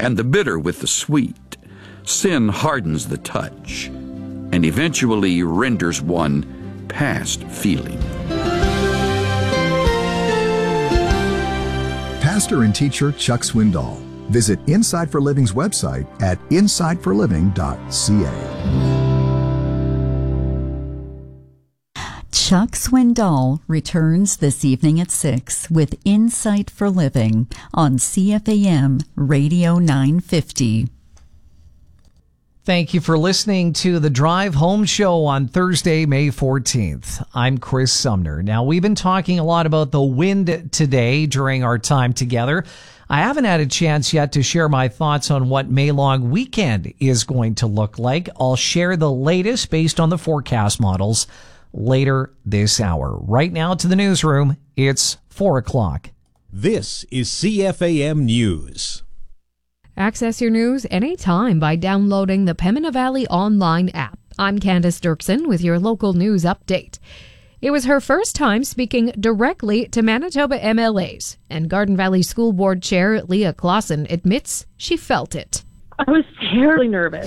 and the bitter with the sweet. Sin hardens the touch and eventually renders one past feeling. Pastor and teacher Chuck Swindoll. Visit Insight for Living's website at insightforliving.ca. Chuck Swindoll returns this evening at 6 with Insight for Living on CFAM Radio 950. Thank you for listening to the Drive Home Show on Thursday, May 14th. I'm Chris Sumner. Now, we've been talking a lot about the wind today during our time together. I haven't had a chance yet to share my thoughts on what May long weekend is going to look like. I'll share the latest based on the forecast models later this hour. Right now to the newsroom, it's 4 o'clock. This is CFAM News. Access your news anytime by downloading the Pembina Valley online app. I'm Candace Dirksen with your local news update. It was her first time speaking directly to Manitoba MLAs, and Garden Valley School Board Chair Leah Clausen admits she felt it. I was terribly nervous.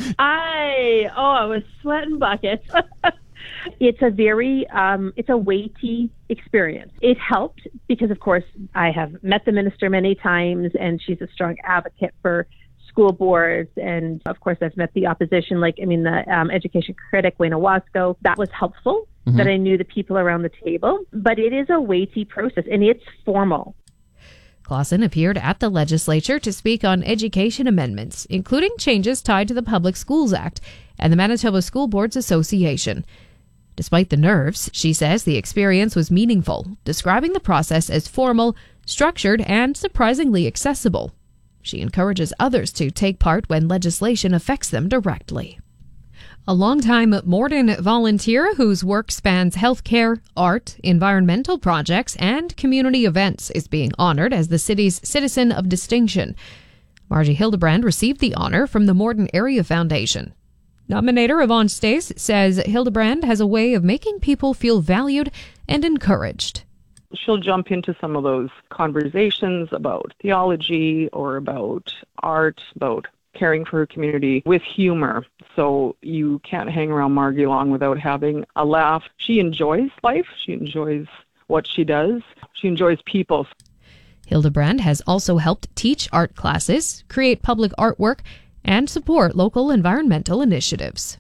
I was sweating buckets. It's a very, it's a weighty experience. It helped because, of course, I have met the minister many times, and she's a strong advocate for school boards. And, of course, I've met the opposition, the education critic, Wayne Owasco. That was helpful, that I knew the people around the table. But it is a weighty process, and it's formal. Clausen appeared at the legislature to speak on education amendments, including changes tied to the Public Schools Act and the Manitoba School Boards Association. Despite the nerves, she says the experience was meaningful, describing the process as formal, structured, and surprisingly accessible. She encourages others to take part when legislation affects them directly. A longtime Morden volunteer whose work spans healthcare, art, environmental projects, and community events is being honored as the city's Citizen of Distinction. Margie Hildebrand received the honor from the Morden Area Foundation. Nominator Yvonne Stace says Hildebrand has a way of making people feel valued and encouraged. She'll jump into some of those conversations about theology or about art, about caring for her community with humor. So you can't hang around Margie long without having a laugh. She enjoys life. She enjoys what she does. She enjoys people. Hildebrand has also helped teach art classes, create public artwork, and support local environmental initiatives.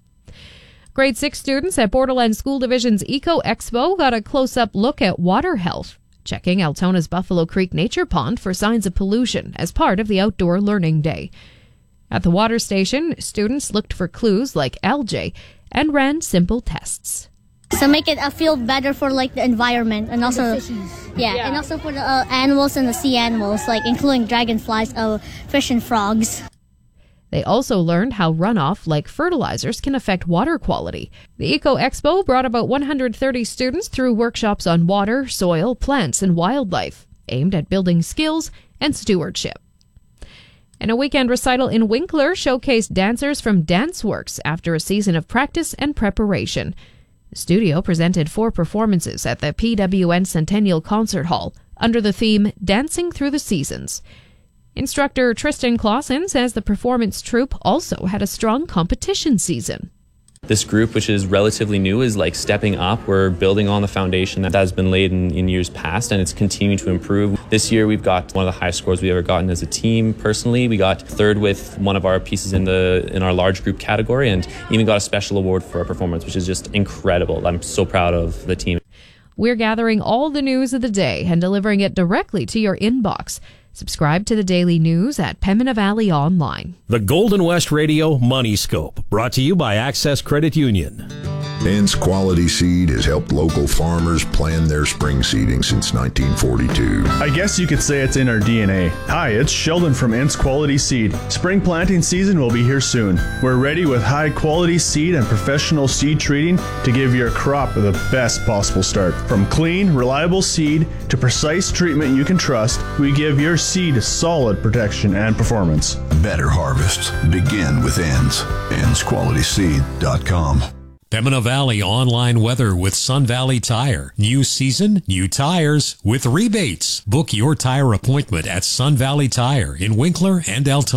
Grade 6 students at Borderland School Division's Eco Expo got a close-up look at water health, checking Altona's Buffalo Creek Nature Pond for signs of pollution as part of the Outdoor Learning Day. At the water station, students looked for clues like algae and ran simple tests. So make it feel better for the environment and also and also for the animals and the sea animals, including dragonflies, fish and frogs. They also learned how runoff, like fertilizers, can affect water quality. The Eco Expo brought about 130 students through workshops on water, soil, plants, and wildlife, aimed at building skills and stewardship. And a weekend recital in Winkler showcased dancers from DanceWorks after a season of practice and preparation. The studio presented 4 performances at the PWN Centennial Concert Hall under the theme Dancing Through the Seasons. Instructor Tristan Clausen says the performance troupe also had a strong competition season. This group, which is relatively new, is stepping up. We're building on the foundation that has been laid in years past, and it's continuing to improve. This year, we've got one of the highest scores we've ever gotten as a team. Personally, we got 3rd with one of our pieces in our large group category, and even got a special award for our performance, which is just incredible. I'm so proud of the team. We're gathering all the news of the day and delivering it directly to your inbox. Subscribe to the daily news at Pembina Valley Online. The Golden West Radio Money Scope, brought to you by Access Credit Union. Ince Quality Seed has helped local farmers plan their spring seeding since 1942. I guess you could say it's in our DNA. Hi, it's Sheldon from Ince Quality Seed. Spring planting season will be here soon. We're ready with high quality seed and professional seed treating to give your crop the best possible start. From clean, reliable seed to precise treatment you can trust, we give your seed solid protection and performance. Better harvests begin with Ince. InceQualitySeed.com. Pembina Valley online weather with Sun Valley Tire. New season, new tires with rebates. Book your tire appointment at Sun Valley Tire in Winkler and Altoona.